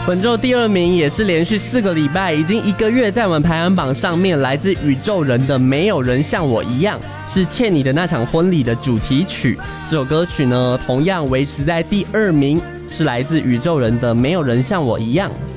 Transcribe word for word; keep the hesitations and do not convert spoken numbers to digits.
本周第二名也是连续四个礼拜，已经一个月在我们排行榜上面，来自宇宙人的《没有人像我一样》，是欠你的那场婚礼的主题曲。这首歌曲呢，同样维持在第二名，是来自宇宙人的《没有人像我一样》。